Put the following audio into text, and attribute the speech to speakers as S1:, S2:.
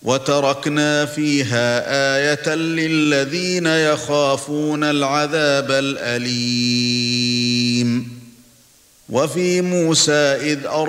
S1: وَتَرَكْنَا فِيهَا آيَةً لِلَّذِينَ يَخَافُونَ الْعَذَابَ الْأَلِيمَ. وَفِي مُوسَى إِذْ